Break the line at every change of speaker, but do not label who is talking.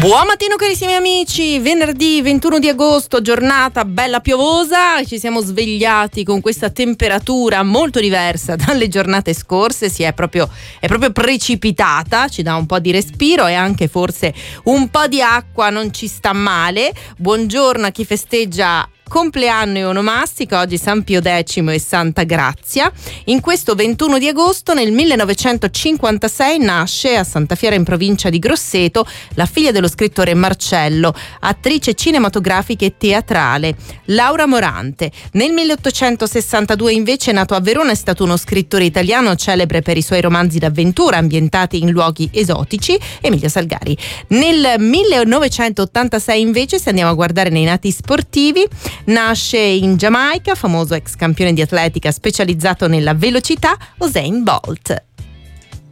Buon mattino carissimi amici, venerdì 21 di agosto, giornata bella piovosa, ci siamo svegliati con questa temperatura molto diversa dalle giornate scorse, è proprio precipitata, ci dà un po' di respiro e anche forse un po' di acqua non ci sta male. Buongiorno a chi festeggia compleanno e onomastica, oggi San Pio X e Santa Grazia. In questo 21 di agosto nel 1956 nasce a Santa Fiera in provincia di Grosseto la figlia dello scrittore Marcello, attrice cinematografica e teatrale, Laura Morante. Nel 1862 invece nato a Verona, è stato uno scrittore italiano celebre per i suoi romanzi d'avventura ambientati in luoghi esotici, Emilio Salgari. Nel 1986 invece, se andiamo a guardare nei nati sportivi, nasce in Giamaica, famoso ex campione di atletica specializzato nella velocità, Usain Bolt.